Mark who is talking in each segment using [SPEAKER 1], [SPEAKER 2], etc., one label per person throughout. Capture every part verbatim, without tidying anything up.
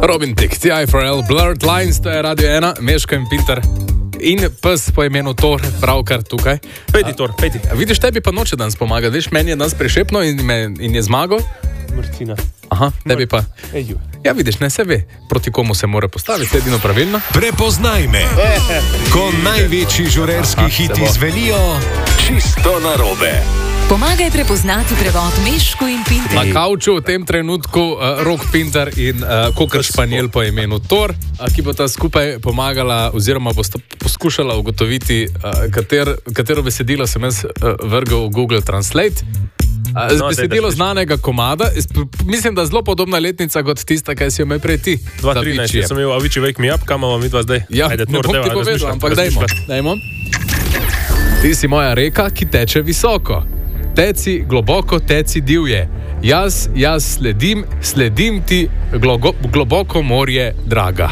[SPEAKER 1] Robin Thicke, T I four L, Blurred Lines, to je Radio ena, Meško in Pinter. In pes po imenu Thor, pravkar tukaj.
[SPEAKER 2] Pejdi, Thor, pejdi.
[SPEAKER 1] A, vidiš, tebi pa noče danes pomaga. Viš, meni je danes prešepno in, me, in je zmagal.
[SPEAKER 2] Martina.
[SPEAKER 1] Aha, tebi pa.
[SPEAKER 2] Eju.
[SPEAKER 1] Ja, vidiš, ne se ve, proti komu se mora postaviti, edino pravilno.
[SPEAKER 3] Prepoznaj me, ko največji žurerski hiti zvenijo čisto narobe.
[SPEAKER 4] Pomagaj prepoznati prevod Meško in Pinter.
[SPEAKER 1] Na kavču v tem trenutku uh, Rok Pinter in uh, Kokr Španjel po imenu Thor, uh, ki bo ta skupaj pomagala oziroma bo poskušala ugotoviti, uh, kater, katero besedilo sem jaz uh, vrgal v Google Translate. Uh, no, besedilo znanega komada, mislim, da zelo podobna letnica kot tista, kaj si jo me prej ti.
[SPEAKER 2] dva tisoč trinajst, jaz sem imel Avicii Wake Me Up, kam vam midva zdaj?
[SPEAKER 1] Ja,
[SPEAKER 2] Ajde,
[SPEAKER 1] ne
[SPEAKER 2] Thor,
[SPEAKER 1] bom
[SPEAKER 2] deva,
[SPEAKER 1] ti povedal, ampak dajmo, dajmo. Ti si moja reka, ki teče visoko. Teci globoko, teci divje. Jaz, jaz sledim, sledim ti glogo, globoko morje, draga.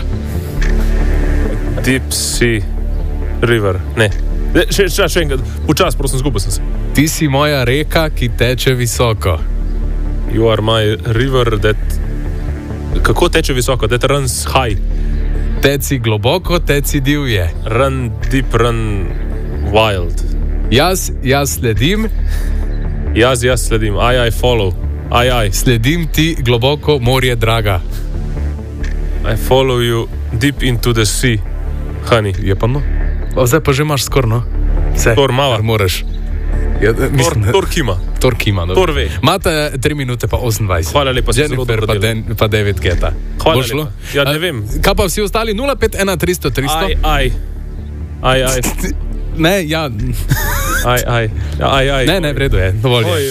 [SPEAKER 2] Deep Sea River, ne. Še, še, še enkrat, počas, prosim, zgubil sem se.
[SPEAKER 1] Ti si moja reka, ki teče visoko.
[SPEAKER 2] You are my river that... Kako teče visoko? That runs high.
[SPEAKER 1] Teci globoko, teci divje.
[SPEAKER 2] Run deep, run wild.
[SPEAKER 1] Jaz, jaz sledim.
[SPEAKER 2] Jaz, jaz sledim. I, I follow. I, I.
[SPEAKER 1] Sledim ti globoko morje, draga.
[SPEAKER 2] I follow you deep into the sea, honey.
[SPEAKER 1] Je pa no? O, zdaj pa že imaš skoro, no? Vse.
[SPEAKER 2] Thor mala.
[SPEAKER 1] Moraš. Ja, mislim,
[SPEAKER 2] Thor, Thor kima.
[SPEAKER 1] Thor kima, dobro.
[SPEAKER 2] Thor ve.
[SPEAKER 1] Imate tri minute pa osemindvajset.
[SPEAKER 2] Hvala lepa, si zelo
[SPEAKER 1] Jennifer
[SPEAKER 2] dobro
[SPEAKER 1] pa, Den, pa David Guetta.
[SPEAKER 2] Hvala lepa. Ja, ne vem.
[SPEAKER 1] Kaj pa vsi ostali? nula pet ena tristo tristo?
[SPEAKER 2] Aj, aj. Aj, aj.
[SPEAKER 1] Ne, ja.
[SPEAKER 2] Aj, aj. Ja, aj, aj.
[SPEAKER 1] Ne, ne, v redu je. Dovolj je.